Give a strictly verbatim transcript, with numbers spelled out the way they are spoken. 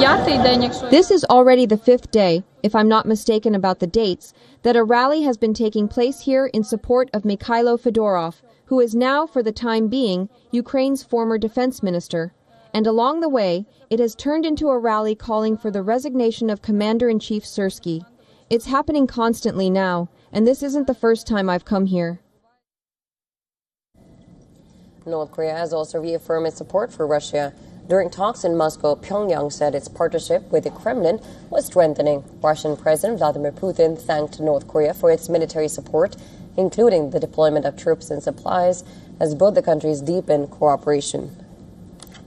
This is already the fifth day, if I'm not mistaken about the dates, that a rally has been taking place here in support of Mikhailo Fedorov, who is now, for the time being, Ukraine's former defense minister. And along the way, it has turned into a rally calling for the resignation of Commander-in-Chief Syrskyi. It's happening constantly now, and this isn't the first time I've come here. North Korea has also reaffirmed its support for Russia. During talks in Moscow, Pyongyang said its partnership with the Kremlin was strengthening. Russian President Vladimir Putin thanked North Korea for its military support, including the deployment of troops and supplies, as both the countries deepen cooperation.